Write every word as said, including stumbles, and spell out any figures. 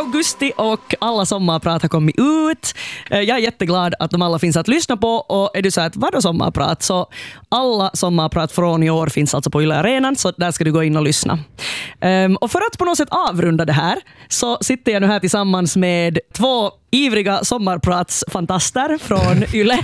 augusti och alla sommarprat har kommit ut. Jag är jätteglad att de alla finns att lyssna på, och är du så att vad då sommarprat, så alla sommarprat från i år finns alltså på Yle Arenan, så där ska du gå in och lyssna. Um, och för att på något sätt avrunda det här så sitter jag nu här tillsammans med två ivriga sommarpratsfantaster från Yle.